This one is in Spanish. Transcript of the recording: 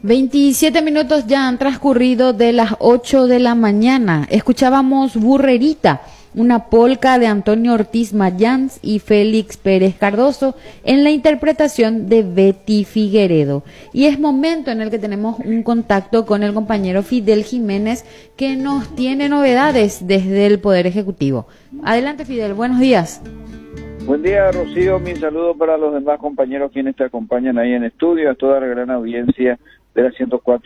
27 minutos ya han transcurrido de las 8 de la mañana. Escuchábamos Burrerita, una polca de Antonio Ortiz Mayans y Félix Pérez Cardoso en la interpretación de Betty Figueredo. Y es momento en el que tenemos un contacto con el compañero Fidel Jiménez, que nos tiene novedades desde el Poder Ejecutivo. Adelante, Fidel, buenos días. Buen día, Rocío. Mi saludo para los demás compañeros quienes te acompañan ahí en estudio, a toda la gran audiencia de la 104.